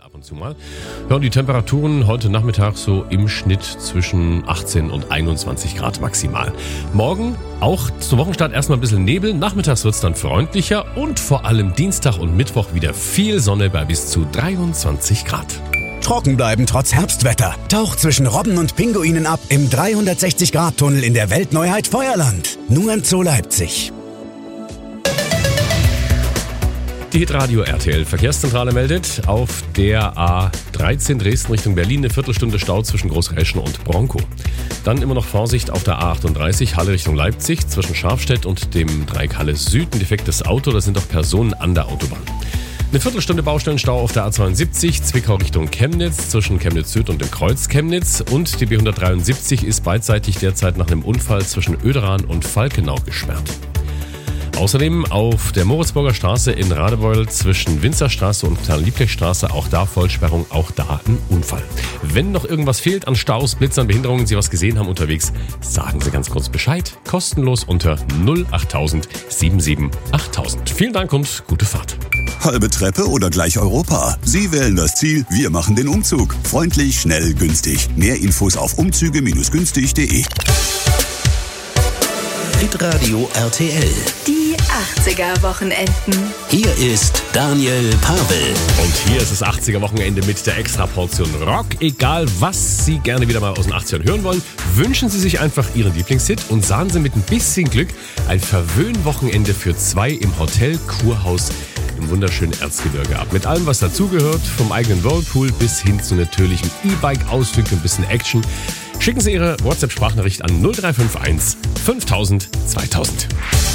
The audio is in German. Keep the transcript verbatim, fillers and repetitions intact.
ab und zu mal. Ja, und die Temperaturen heute Nachmittag so im Schnitt zwischen achtzehn und einundzwanzig Grad maximal. Morgen auch zum Wochenstart erstmal ein bisschen Nebel. Nachmittags wird es dann freundlicher und vor allem Dienstag und Mittwoch wieder viel Sonne bei bis zu dreiundzwanzig Grad. Trocken bleiben trotz Herbstwetter. Taucht zwischen Robben und Pinguinen ab im dreihundertsechzig Grad Tunnel in der Weltneuheit Feuerland. Nur im Zoo Leipzig. Die Hitradio R T L Verkehrszentrale meldet, auf der A dreizehn Dresden Richtung Berlin eine Viertelstunde Stau zwischen Großräschen und Bronkow. Dann immer noch Vorsicht auf der A achtunddreißig Halle Richtung Leipzig zwischen Scharfstedt und dem Dreieck Halle Süd. Ein defektes Auto, da sind auch Personen an der Autobahn. Eine Viertelstunde Baustellenstau auf der A zweiundsiebzig Zwickau Richtung Chemnitz zwischen Chemnitz Süd und dem Kreuz Chemnitz. Und die B hundertdreiundsiebzig ist beidseitig derzeit nach einem Unfall zwischen Oederan und Falkenau gesperrt. Außerdem auf der Moritzburger Straße in Radebeul zwischen Winzerstraße und Kleine-Liebknecht-Straße, auch da Vollsperrung, auch da ein Unfall. Wenn noch irgendwas fehlt an Staus, Blitzern, Behinderungen, Sie was gesehen haben unterwegs, sagen Sie ganz kurz Bescheid. Kostenlos unter null achttausend siebenundsiebzig achttausend. Vielen Dank und gute Fahrt. Halbe Treppe oder gleich Europa? Sie wählen das Ziel, wir machen den Umzug. Freundlich, schnell, günstig. Mehr Infos auf umzüge günstig punkt de. Hitradio R T L. Die achtziger-Wochenenden. Hier ist Daniel Pavel. Und hier ist das achtziger-Wochenende mit der Extraportion Rock. Egal, was Sie gerne wieder mal aus den achtzigern hören wollen, wünschen Sie sich einfach Ihren Lieblingshit und sahen Sie mit ein bisschen Glück ein Verwöhn-Wochenende für zwei im Hotel Kurhaus im wunderschönen Erzgebirge ab. Mit allem, was dazugehört, vom eigenen Whirlpool bis hin zu natürlichem E-Bike-Ausflug, ein bisschen Action. Schicken Sie Ihre WhatsApp-Sprachnachricht an null drei fünf eins fünftausend zweitausend.